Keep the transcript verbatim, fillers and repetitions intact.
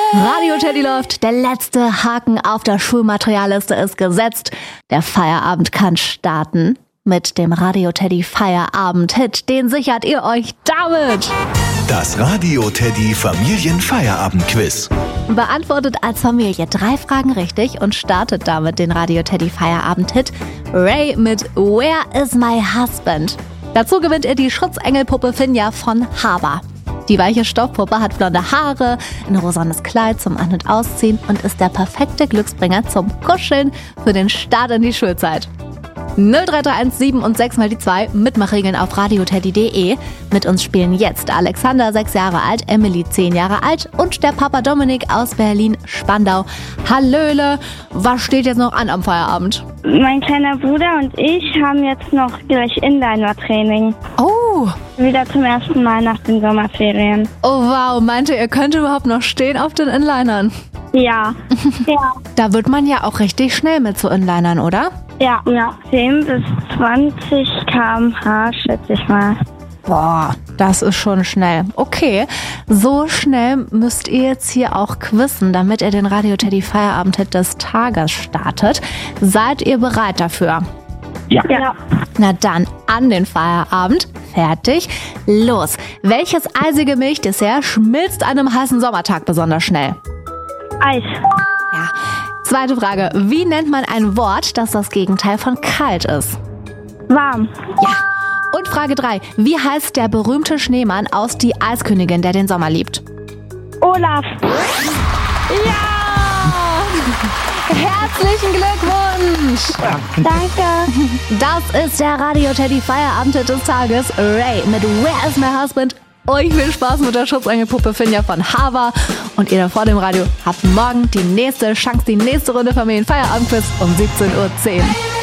Radio Teddy läuft, der letzte Haken auf der Schulmaterialliste ist gesetzt. Der Feierabend kann starten. Mit dem Radio Teddy Feierabend-Hit, den sichert ihr euch damit. Das Radio Teddy Familienfeierabend-Quiz. Beantwortet als Familie drei Fragen richtig und startet damit den Radio Teddy Feierabend-Hit Ray mit Where is my husband? Dazu gewinnt ihr die Schutzengelpuppe Finja von Haber. Die weiche Stoffpuppe hat blonde Haare, ein rosanes Kleid zum An- und Ausziehen und ist der perfekte Glücksbringer zum Kuscheln für den Start in die Schulzeit. null drei drei eins sieben und sechs mal die zwei, Mitmachregeln auf radioteddy punkt de. Mit uns spielen jetzt Alexander, sechs Jahre alt, Emily, zehn Jahre alt und der Papa Dominik aus Berlin-Spandau. Hallöle, was steht jetzt noch an am Feierabend? Mein kleiner Bruder und ich haben jetzt noch gleich Inliner-Training. Oh! Wieder zum ersten Mal nach den Sommerferien. Oh wow, meinte ihr könnt überhaupt noch stehen auf den Inlinern? Ja. ja. Da wird man ja auch richtig schnell mit so Inlinern, oder? Ja, ja. zehn bis zwanzig Kilometer pro Stunde, schätze ich mal. Boah, das ist schon schnell. Okay, so schnell müsst ihr jetzt hier auch quizzen, damit ihr den Radio Teddy Feierabend-Hit des Tages startet. Seid ihr bereit dafür? Ja. Ja. Na dann, an den Feierabend. Fertig. Los. Welches eisige Milchdessert schmilzt an einem heißen Sommertag besonders schnell? Eis. Ja. Zweite Frage. Wie nennt man ein Wort, das das Gegenteil von kalt ist? Warm. Ja. Und Frage drei. Wie heißt der berühmte Schneemann aus Die Eiskönigin, der den Sommer liebt? Olaf. Ja! Herzlichen Glückwunsch! Danke. Das ist der Radio Teddy Feierabend des Tages. Ray mit Where is my husband? Euch viel Spaß mit der Schutzengelpuppe Finja von Haber. Und ihr da vor dem Radio habt morgen die nächste Chance, die nächste Runde Familienfeierabend-Quiz um siebzehn Uhr zehn.